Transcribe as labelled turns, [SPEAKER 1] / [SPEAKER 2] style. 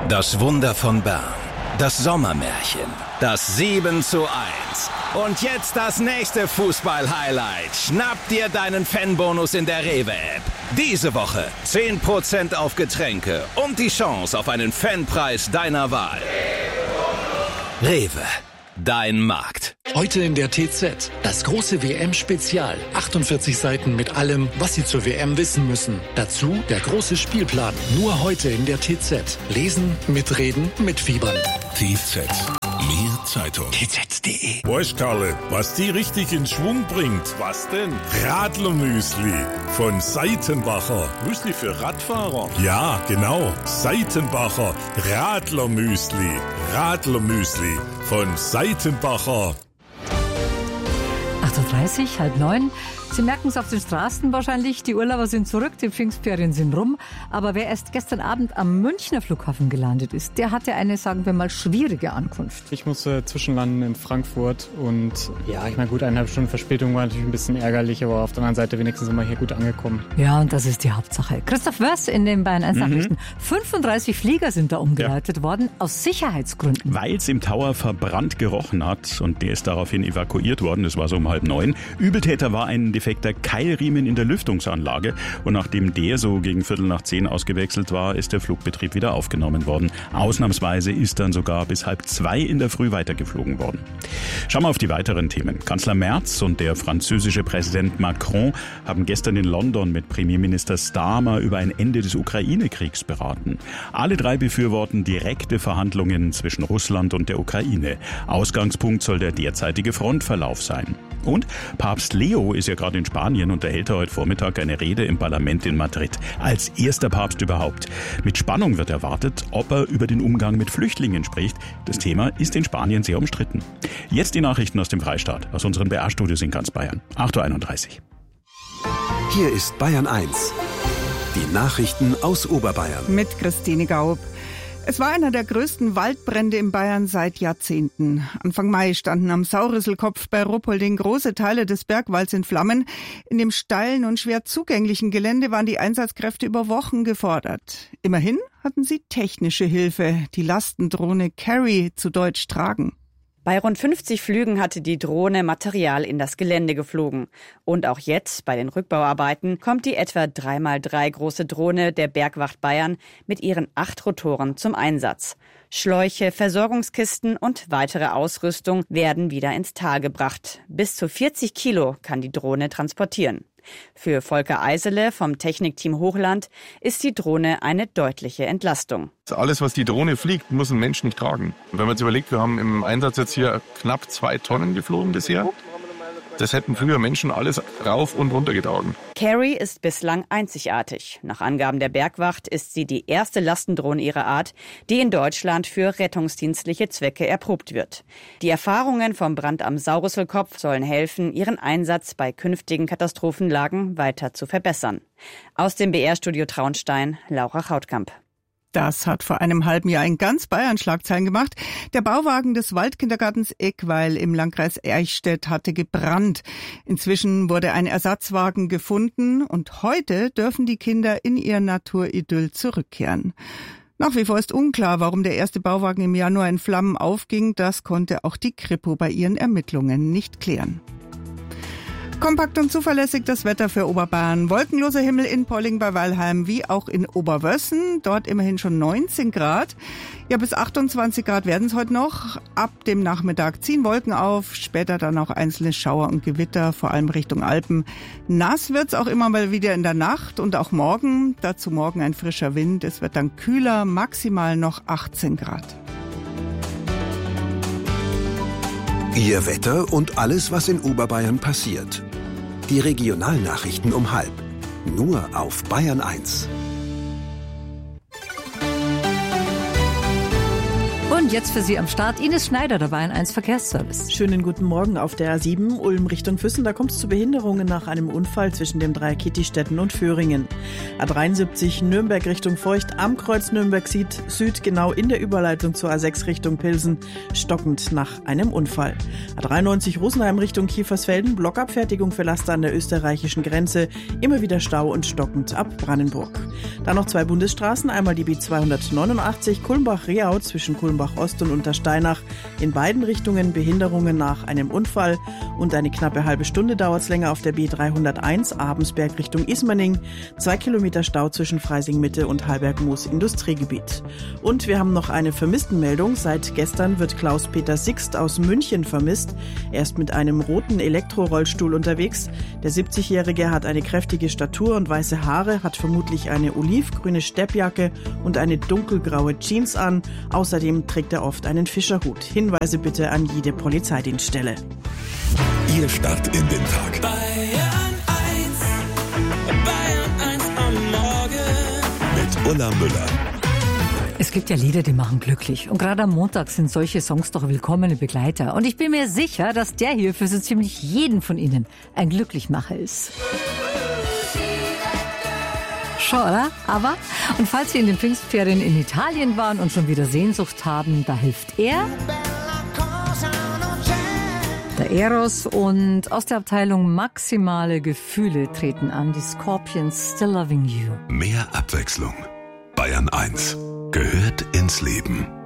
[SPEAKER 1] Das Wunder von Bern. Das Sommermärchen. Das 7:1. Und jetzt das nächste Fußball-Highlight. Schnapp dir deinen Fanbonus in der Rewe-App. Diese Woche 10% auf Getränke und die Chance auf einen Fanpreis deiner Wahl. Rewe. Dein Markt.
[SPEAKER 2] Heute in der TZ. Das große WM-Spezial. 48 Seiten mit allem, was Sie zur WM wissen müssen. Dazu der große Spielplan. Nur heute in der TZ. Lesen, mitreden, mitfiebern.
[SPEAKER 3] TZ. Mehr Zeitung.
[SPEAKER 2] TZ.de.
[SPEAKER 3] Weißt Karle, was die richtig in Schwung bringt? Was denn? Radlermüsli von Seitenbacher. Müsli für Radfahrer? Ja, genau. Seitenbacher Radlermüsli. Radlermüsli von Seitenbacher.
[SPEAKER 4] 8:30 Uhr, 8:30. Sie merken es auf den Straßen wahrscheinlich, die Urlauber sind zurück, die Pfingstferien sind rum. Aber wer erst gestern Abend am Münchner Flughafen gelandet ist, der hatte eine, sagen wir mal, schwierige Ankunft.
[SPEAKER 5] Ich musste zwischenlanden in Frankfurt und ja, ich meine gut, 1,5 Stunden Verspätung war natürlich ein bisschen ärgerlich, aber auf der anderen Seite wenigstens sind wir hier gut angekommen.
[SPEAKER 4] Ja, und das ist die Hauptsache. Christoph Wörs in den Bayern 1 Nachrichten. 35 Flieger sind da umgeleitet worden, aus Sicherheitsgründen.
[SPEAKER 6] Weil es im Tower verbrannt gerochen hat und der ist daraufhin evakuiert worden, das war so um 8:30. Übeltäter war ein defekter Keilriemen in der Lüftungsanlage und nachdem der so gegen 9:15 ausgewechselt war, ist der Flugbetrieb wieder aufgenommen worden. Ausnahmsweise ist dann sogar bis 1:30 in der Früh weitergeflogen worden. Schauen wir auf die weiteren Themen. Kanzler Merz und der französische Präsident Macron haben gestern in London mit Premierminister Starmer über ein Ende des Ukraine-Kriegs beraten. Alle drei befürworten direkte Verhandlungen zwischen Russland und der Ukraine. Ausgangspunkt soll der derzeitige Frontverlauf sein. Und Papst Leo ist ja gerade in Spanien und da hält er heute Vormittag eine Rede im Parlament in Madrid. Als erster Papst überhaupt. Mit Spannung wird erwartet, ob er über den Umgang mit Flüchtlingen spricht. Das Thema ist in Spanien sehr umstritten. Jetzt die Nachrichten aus dem Freistaat, aus unseren BR-Studios in ganz Bayern. 8:31 Uhr.
[SPEAKER 7] Hier ist Bayern 1. Die Nachrichten aus Oberbayern.
[SPEAKER 8] Mit Christine Gaub. Es war einer der größten Waldbrände in Bayern seit Jahrzehnten. Anfang Mai standen am Saurisselkopf bei Ruppolding große Teile des Bergwalds in Flammen. In dem steilen und schwer zugänglichen Gelände waren die Einsatzkräfte über Wochen gefordert. Immerhin hatten sie technische Hilfe, die Lastendrohne Carry, zu Deutsch Tragen.
[SPEAKER 9] Bei rund 50 Flügen hatte die Drohne Material in das Gelände geflogen. Und auch jetzt, bei den Rückbauarbeiten, kommt die etwa 3x3 große Drohne der Bergwacht Bayern mit ihren 8 Rotoren zum Einsatz. Schläuche, Versorgungskisten und weitere Ausrüstung werden wieder ins Tal gebracht. Bis zu 40 Kilo kann die Drohne transportieren. Für Volker Eisele vom Technikteam Hochland ist die Drohne eine deutliche Entlastung.
[SPEAKER 10] Alles, was die Drohne fliegt, muss ein Mensch nicht tragen. Wenn man jetzt überlegt, wir haben im Einsatz jetzt hier knapp 2 Tonnen geflogen bisher. Das hätten früher Menschen alles rauf und runter getragen.
[SPEAKER 9] Carry ist bislang einzigartig. Nach Angaben der Bergwacht ist sie die erste Lastendrohne ihrer Art, die in Deutschland für rettungsdienstliche Zwecke erprobt wird. Die Erfahrungen vom Brand am Saurisselkopf sollen helfen, ihren Einsatz bei künftigen Katastrophenlagen weiter zu verbessern. Aus dem BR-Studio Traunstein, Laura Chautkamp.
[SPEAKER 8] Das hat vor einem halben Jahr in ganz Bayern Schlagzeilen gemacht. Der Bauwagen des Waldkindergartens Eckweil im Landkreis Eichstätt hatte gebrannt. Inzwischen wurde ein Ersatzwagen gefunden und heute dürfen die Kinder in ihr Naturidyll zurückkehren. Nach wie vor ist unklar, warum der erste Bauwagen im Januar in Flammen aufging. Das konnte auch die Kripo bei ihren Ermittlungen nicht klären. Kompakt und zuverlässig das Wetter für Oberbayern. Wolkenloser Himmel in Polling bei Weilheim wie auch in Oberwössen. Dort immerhin schon 19 Grad. Ja, bis 28 Grad werden es heute noch. Ab dem Nachmittag ziehen Wolken auf. Später dann auch einzelne Schauer und Gewitter, vor allem Richtung Alpen. Nass wird's auch immer mal wieder in der Nacht und auch morgen. Dazu morgen ein frischer Wind. Es wird dann kühler, maximal noch 18 Grad.
[SPEAKER 7] Ihr Wetter und alles, was in Oberbayern passiert. Die Regionalnachrichten um 12:30. Nur auf Bayern 1.
[SPEAKER 4] Und Und jetzt für Sie am Start Ines Schneider, der Bayern 1 Verkehrsservice.
[SPEAKER 11] Schönen guten Morgen auf der A7 Ulm Richtung Füssen. Da kommt es zu Behinderungen nach einem Unfall zwischen dem Dreier Kittistetten und Föhringen. A73 Nürnberg Richtung Feucht am Kreuz Nürnberg Süd, genau in der Überleitung zur A6 Richtung Pilsen, stockend nach einem Unfall. A93 Rosenheim Richtung Kiefersfelden, Blockabfertigung für Laster an der österreichischen Grenze, immer wieder Stau und stockend ab Brandenburg. Dann noch zwei Bundesstraßen, einmal die B289 Kulmbach-Reau zwischen Kulmbach-Ost und Untersteinach. In beiden Richtungen Behinderungen nach einem Unfall und eine knappe halbe Stunde dauert es länger auf der B301 Abensberg Richtung Ismaning. 2 Kilometer Stau zwischen Freising-Mitte und Halberg-Moos Industriegebiet. Und wir haben noch eine Vermisstenmeldung. Seit gestern wird Klaus-Peter Sixt aus München vermisst. Er ist mit einem roten Elektrorollstuhl unterwegs. Der 70-Jährige hat eine kräftige Statur und weiße Haare, hat vermutlich eine olivgrüne Steppjacke und eine dunkelgraue Jeans an. Außerdem trägt er oft einen Fischerhut. Hinweise bitte an jede Polizeidienststelle.
[SPEAKER 12] Ihr Start in den Tag.
[SPEAKER 13] Bayern 1 am Morgen.
[SPEAKER 12] Mit Ulla Müller.
[SPEAKER 4] Es gibt ja Lieder, die machen glücklich. Und gerade am Montag sind solche Songs doch willkommene Begleiter. Und ich bin mir sicher, dass der hier für so ziemlich jeden von Ihnen ein Glücklichmacher ist. Schon, oder? Aber, und falls Sie in den Pfingstferien in Italien waren und schon wieder Sehnsucht haben, da hilft er, der Eros, und aus der Abteilung Maximale Gefühle treten an die Scorpions, Still Loving You.
[SPEAKER 12] Mehr Abwechslung. Bayern 1 gehört ins Leben.